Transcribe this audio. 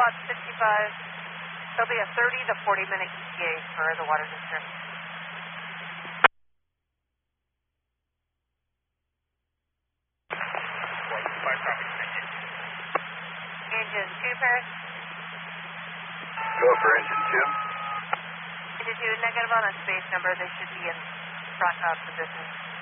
about 65. There'll be a 30 to 40 minute ETA for the water district. Engine 2, Paris. Go for engine 2. Engine 2, negative on the space number. They should be in front of position.